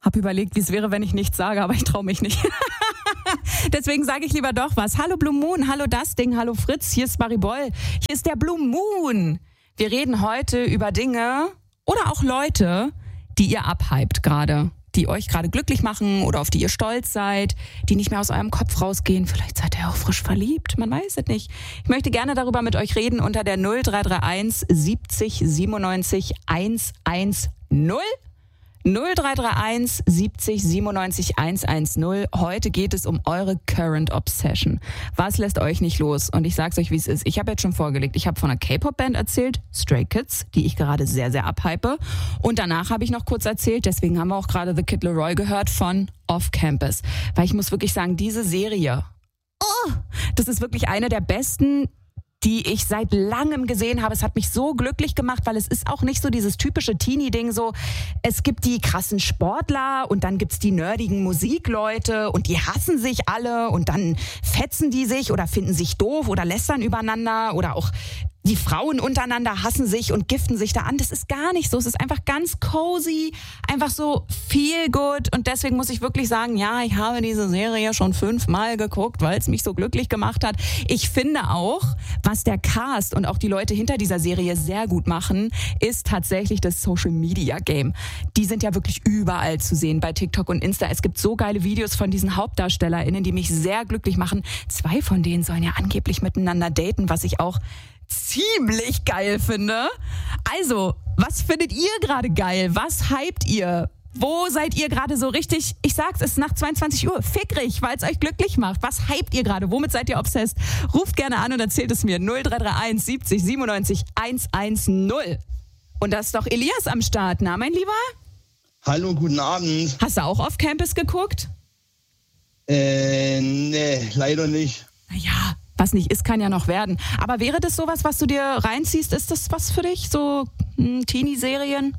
Hab überlegt, wie es wäre, wenn ich nichts sage, aber ich traue mich nicht. Deswegen sage ich lieber doch was. Hallo Blue Moon, hallo Dusting, hallo Fritz, hier ist Maribol. Hier ist der Blue Moon. Wir reden heute über Dinge oder auch Leute, die ihr abhypt gerade. Die euch gerade glücklich machen oder auf die ihr stolz seid, die nicht mehr aus eurem Kopf rausgehen. Vielleicht seid ihr auch frisch verliebt, man weiß es nicht. Ich möchte gerne darüber mit euch reden unter der 0331 70 97 110. 0331 70 97 110. Heute geht es um eure Current Obsession. Was lässt euch nicht los? Und ich sag's euch, wie es ist. Ich habe jetzt schon vorgelegt. Ich habe von einer K-Pop-Band erzählt, Stray Kids, die ich gerade sehr, sehr abhype. Und danach habe ich noch kurz erzählt, deswegen haben wir auch gerade The Kid Laroi gehört von Off Campus. Weil ich muss wirklich sagen, diese Serie, das ist wirklich eine der besten, die ich seit langem gesehen habe. Es hat mich so glücklich gemacht, weil es ist auch nicht so dieses typische Teenie-Ding so, es gibt die krassen Sportler und dann gibt's die nerdigen Musikleute und die hassen sich alle und dann fetzen die sich oder finden sich doof oder lästern übereinander oder auch die Frauen untereinander hassen sich und giften sich da an. Das ist gar nicht so. Es ist einfach ganz cozy, einfach so feel good. Und deswegen muss ich wirklich sagen, ja, ich habe diese Serie schon 5-mal geguckt, weil es mich so glücklich gemacht hat. Ich finde auch, was der Cast und auch die Leute hinter dieser Serie sehr gut machen, ist tatsächlich das Social Media Game. Die sind ja wirklich überall zu sehen, bei TikTok und Insta. Es gibt so geile Videos von diesen HauptdarstellerInnen, die mich sehr glücklich machen. 2 von denen sollen ja angeblich miteinander daten, was ich auch ziemlich geil finde. Also, was findet ihr gerade geil? Was hypt ihr? Wo seid ihr gerade so richtig, ich sag's, es ist nach 22 Uhr, fickrig, weil es euch glücklich macht. Was hypt ihr gerade? Womit seid ihr obsessed? Ruft gerne an und erzählt es mir. 0331 70 97 110. Und da ist doch Elias am Start, na mein Lieber? Hallo, guten Abend. Hast du auch Off Campus geguckt? Nee, leider nicht. Naja, was nicht ist, kann ja noch werden. Aber wäre das sowas, was du dir reinziehst? Ist das was für dich? So Teenie-Serien?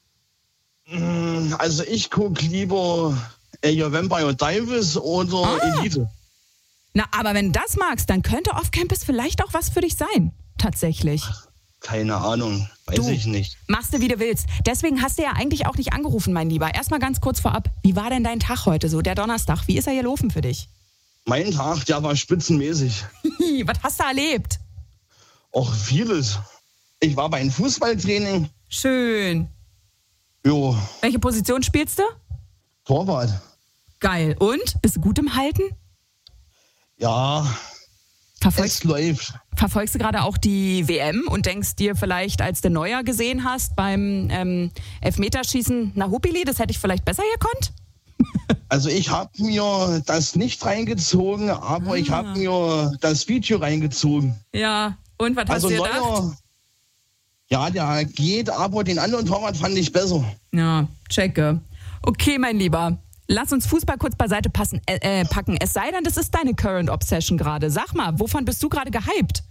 Also ich gucke lieber Your Vampire Diaries oder Elite. Na, aber wenn du das magst, dann könnte Off Campus vielleicht auch was für dich sein. Tatsächlich. Keine Ahnung, weiß ich nicht. Machst du, wie du willst. Deswegen hast du ja eigentlich auch nicht angerufen, mein Lieber. Erstmal ganz kurz vorab. Wie war denn dein Tag heute so, der Donnerstag? Wie ist er gelaufen für dich? Mein Tag, der war spitzenmäßig. Was hast du erlebt? Och, vieles. Ich war beim Fußballtraining. Schön. Jo. Welche Position spielst du? Torwart. Geil. Und? Bist du gut im Halten? Ja, es läuft. Verfolgst du gerade auch die WM und denkst dir vielleicht, als du Neuer gesehen hast beim Elfmeterschießen, na Hupili, das hätte ich vielleicht besser gekonnt? Also ich habe mir das nicht reingezogen, aber ich habe mir das Video reingezogen. Ja, und was hast du gedacht? Neuer, ja, der geht, aber den anderen Torwart fand ich besser. Ja, checke. Okay, mein Lieber, lass uns Fußball kurz beiseite packen. Es sei denn, das ist deine Current Obsession gerade. Sag mal, wovon bist du gerade gehypt?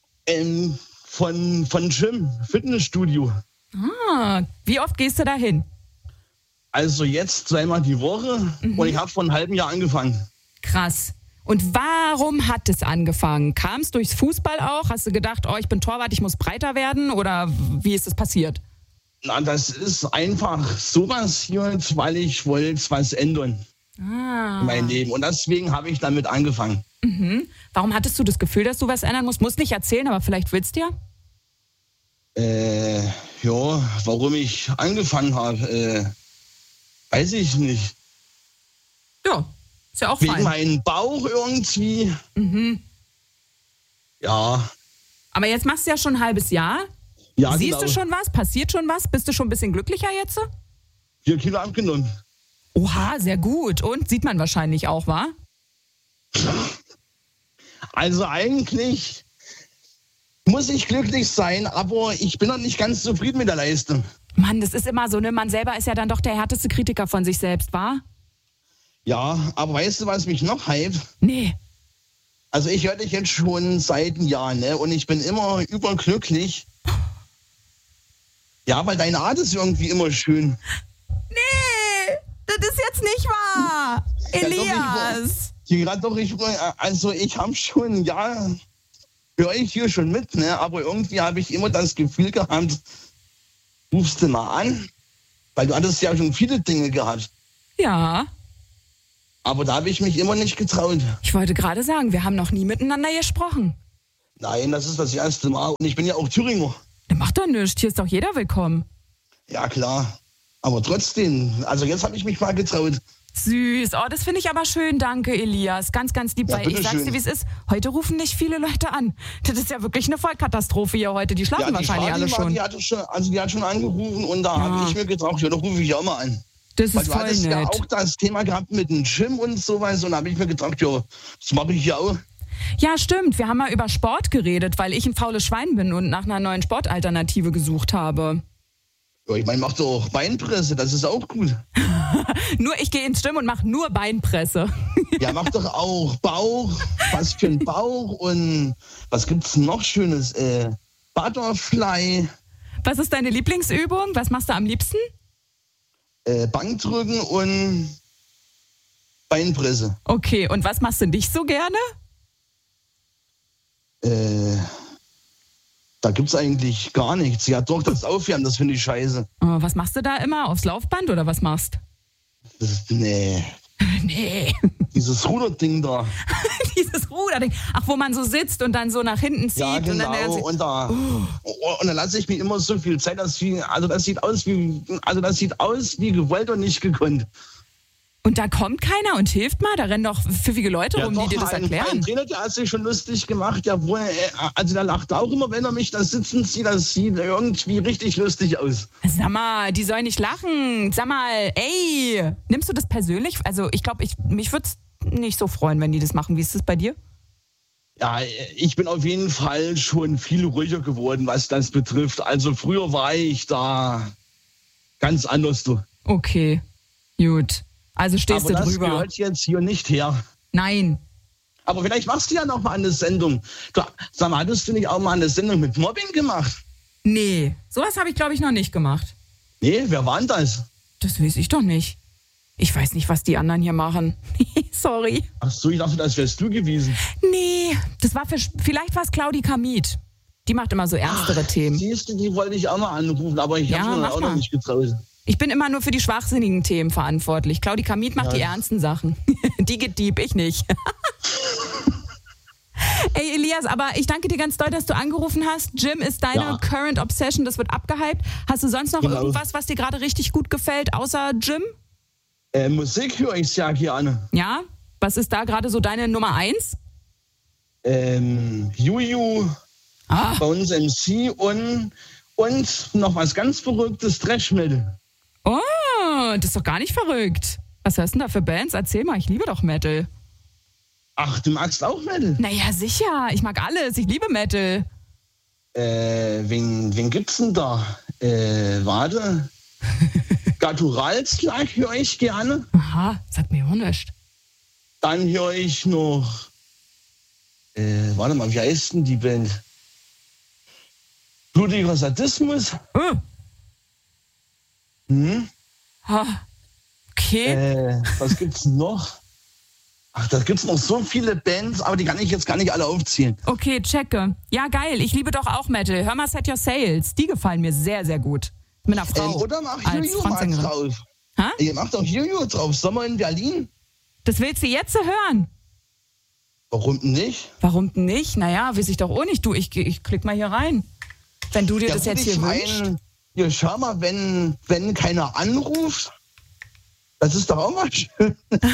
Von Gym, Fitnessstudio. Wie oft gehst du da hin? Also jetzt 2-mal die Woche und ich habe vor einem halben Jahr angefangen. Krass. Und warum hat es angefangen? Kam es durchs Fußball auch? Hast du gedacht, ich bin Torwart, ich muss breiter werden? Oder wie ist es passiert? Na, das ist einfach sowas hier, weil ich wollte was ändern in meinem Leben. Und deswegen habe ich damit angefangen. Warum hattest du das Gefühl, dass du was ändern musst? Musst nicht erzählen, aber vielleicht willst du ja? Ja, warum ich angefangen habe, weiß ich nicht. Ja, ist ja auch wegen fein. meinem Bauch irgendwie. Ja. Aber jetzt machst du ja schon ein halbes Jahr. Ja, Siehst genau. du schon was? Passiert schon was? Bist du schon ein bisschen glücklicher jetzt? 4 Kilo abgenommen. Oha, sehr gut. Und sieht man wahrscheinlich auch, wa? Also eigentlich muss ich glücklich sein, aber ich bin noch nicht ganz zufrieden mit der Leistung. Mann, das ist immer so, ne? Man selber ist ja dann doch der härteste Kritiker von sich selbst, wa? Ja, aber weißt du, was mich noch hypt? Nee. Also ich höre dich jetzt schon seit einem Jahr, ne? Und ich bin immer überglücklich. Ja, weil deine Art ist irgendwie immer schön. Nee, das ist jetzt nicht wahr. Elias. Also ich habe schon, ja, höre ich hier schon mit, ne? Aber irgendwie habe ich immer das Gefühl gehabt, rufst du mal an, weil du hattest ja schon viele Dinge gehabt. Ja. Aber da habe ich mich immer nicht getraut. Ich wollte gerade sagen, wir haben noch nie miteinander gesprochen. Nein, das ist das erste Mal. Und ich bin ja auch Thüringer. Der macht doch nichts, hier ist doch jeder willkommen. Ja, klar. Aber trotzdem, also jetzt habe ich mich mal getraut. Süß, oh, das finde ich aber schön, danke Elias, ganz, ganz lieb, Ja, weil ich sag's dir, wie es ist, heute rufen nicht viele Leute an. Das ist ja wirklich eine Vollkatastrophe hier heute, die schlafen wahrscheinlich alle schon. Die hat schon angerufen und da habe ich mir gedacht, ja, da rufe ich auch mal an. Das Weil ist du voll hattest nett. ja auch das Thema gehabt mit dem Gym und sowas und da habe ich mir gedacht, ja, das mache ich ja auch. Ja, stimmt, wir haben mal über Sport geredet, weil ich ein faules Schwein bin und nach einer neuen Sportalternative gesucht habe. Ja, ich meine, mach doch Beinpresse, das ist auch gut. Nur ich gehe ins Gym und mache nur Beinpresse. Ja, mach doch auch Bauch, was für ein Bauch und was gibt's noch Schönes? Butterfly. Was ist deine Lieblingsübung? Was machst du am liebsten? Bankdrücken und Beinpresse. Okay, und was machst du nicht so gerne? Da gibt's eigentlich gar nichts. Ja doch, das Aufwärmen, das finde ich scheiße. Oh, was machst du da immer? Aufs Laufband oder was machst? Nee. Nee. Dieses Ruderding da. Dieses Ruderding. Ach, wo man so sitzt und dann so nach hinten zieht. Ja, genau. Und dann Und dann lasse ich mir immer so viel Zeit, das sieht aus wie gewollt und nicht gekonnt. Und da kommt keiner und hilft mal? Da rennen doch pfiffige Leute rum, die dir das erklären. Ein Trainer, der hat sich schon lustig gemacht. Also der lacht auch immer, wenn er mich da sitzen sieht. Das sieht irgendwie richtig lustig aus. Sag mal, die sollen nicht lachen. Sag mal, ey, nimmst du das persönlich? Also ich glaube, mich würde es nicht so freuen, wenn die das machen. Wie ist das bei dir? Ja, ich bin auf jeden Fall schon viel ruhiger geworden, was das betrifft. Also früher war ich da ganz anders. Du. Okay, gut. Also stehst aber du drüber. Das gehört jetzt hier nicht her. Nein. Aber vielleicht machst du ja noch mal eine Sendung. Sag mal, hattest du nicht auch mal eine Sendung mit Mobbing gemacht? Nee, sowas habe ich, glaube ich, noch nicht gemacht. Nee, wer war denn das? Das weiß ich doch nicht. Ich weiß nicht, was die anderen hier machen. Sorry. Ach so, ich dachte, das wärst du gewesen. Nee, vielleicht war es Claudi Kamit. Die macht immer so ernstere Themen. Siehst du, die wollte ich auch mal anrufen, aber ich habe mir auch noch nicht getraut. Ich bin immer nur für die schwachsinnigen Themen verantwortlich. Claudi Kamit macht die ernsten Sachen. Die geht deep, ich nicht. Ey, Elias, aber ich danke dir ganz doll, dass du angerufen hast. Gym ist deine Current Obsession, das wird abgehypt. Hast du sonst noch irgendwas, was dir gerade richtig gut gefällt, außer Gym? Musik höre ich sehr gerne. Ja? Was ist da gerade so deine Nummer 1? Juju, bei uns MC und noch was ganz Verrücktes, Thrash Metal. Oh, das ist doch gar nicht verrückt. Was hörst du denn da für Bands? Erzähl mal, ich liebe doch Metal. Ach, du magst auch Metal? Naja, sicher. Ich mag alles. Ich liebe Metal. Wen gibt's denn da? Warte. Gutturalslag höre ich gerne. Aha, sagt mir auch nichts. Dann höre ich noch, warte mal, wie heißt denn die Band? Blutiger Sadismus. Okay. Was gibt's noch? Ach, da gibt's noch so viele Bands, aber die kann ich jetzt gar nicht alle aufzählen. Okay, checke. Ja, geil. Ich liebe doch auch Metal. Hör mal Set Your Sails. Die gefallen mir sehr, sehr gut. Mit einer Frau. Oder mach Juju mal drauf. Ihr macht doch Juju drauf. Sommer in Berlin. Das willst du jetzt hören? Warum nicht? Warum nicht? Naja, weiß ich doch auch nicht. Du, ich klick mal hier rein. Wenn du dir das jetzt hier wünschst. Ja, schau mal, wenn keiner anruft, das ist doch auch mal schön.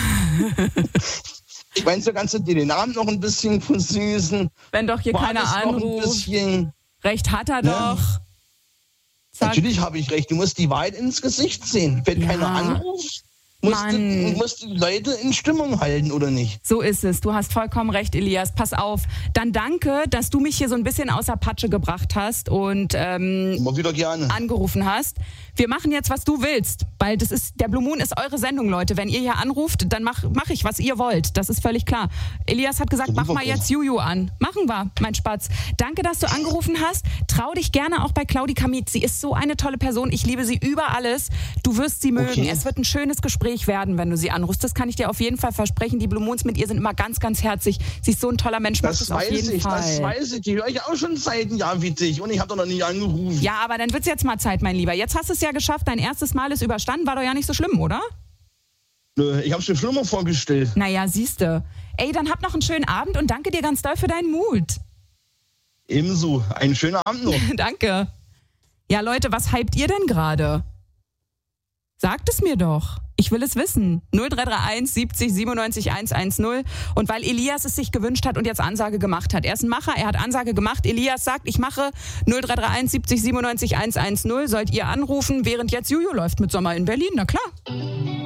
Ich meine, so kannst du dir den Abend noch ein bisschen versüßen. Wenn doch hier keiner anruft. Recht hat er doch. Zack. Natürlich habe ich recht. Du musst die Wahrheit ins Gesicht sehen. Wenn keiner anruft, musst du die Leute in Stimmung halten, oder nicht? So ist es. Du hast vollkommen recht, Elias. Pass auf. Dann danke, dass du mich hier so ein bisschen außer Patsche gebracht hast und immer wieder gerne angerufen hast. Wir machen jetzt, was du willst, weil der Blue Moon ist eure Sendung, Leute. Wenn ihr hier anruft, dann mach ich, was ihr wollt. Das ist völlig klar. Elias hat gesagt, mach mal jetzt Juju an. Machen wir, mein Spatz. Danke, dass du angerufen hast. Trau dich gerne auch bei Claudi Kamit. Sie ist so eine tolle Person. Ich liebe sie über alles. Du wirst sie mögen. Okay. Es wird ein schönes Gespräch werden, wenn du sie anrufst. Das kann ich dir auf jeden Fall versprechen. Die Blue Moons mit ihr sind immer ganz, ganz herzig. Sie ist so ein toller Mensch. Das weiß ich. Das weiß ich. Die höre ich auch schon seit einem Jahr wie dich. Und ich habe doch noch nie angerufen. Ja, aber dann wird's jetzt mal Zeit, mein Lieber. Jetzt hast du es ja geschafft. Dein erstes Mal ist überstanden. War doch ja nicht so schlimm, oder? Nö, ich hab's mir schlimmer vorgestellt. Naja, siehste. Ey, dann habt noch einen schönen Abend und danke dir ganz doll für deinen Mut. Ebenso. Einen schönen Abend noch. Danke. Ja, Leute, was hypt ihr denn gerade? Sagt es mir doch. Ich will es wissen. 0331 70 97 110. Und weil Elias es sich gewünscht hat und jetzt Ansage gemacht hat. Er ist ein Macher, er hat Ansage gemacht. Elias sagt, ich mache 0331 70 97 110. Sollt ihr anrufen, während jetzt Juju läuft mit Sommer in Berlin. Na klar.